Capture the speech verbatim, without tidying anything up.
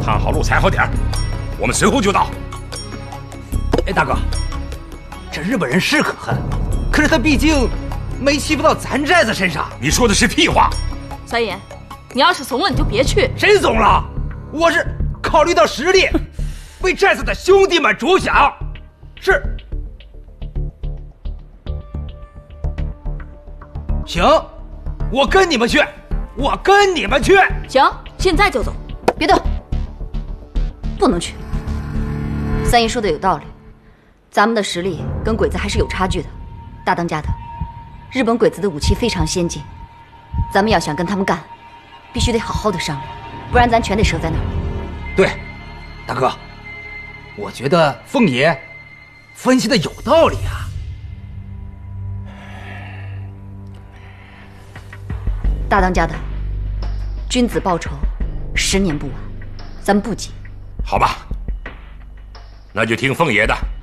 看好路，踩好点儿，我们随后就到。 哎，大哥，这日本人是可恨，可是他毕竟没欺负到咱寨子身上。 你说的是屁话！ 三爷，你要是怂了，你就别去。 谁怂了？我是考虑到实力，为寨子的兄弟们着想。是。行，我跟你们去，我跟你们去。 行，现在就走。 别动，不能去。三爷说的有道理，咱们的实力跟鬼子还是有差距的。大当家的，日本鬼子的武器非常先进，咱们要想跟他们干，必须得好好的商量，不然咱全得折在那儿。 对，大哥，我觉得凤爷分析的有道理啊。 大当家的，君子报仇，十年不晚，咱们不急。 好吧，那就听凤爷的。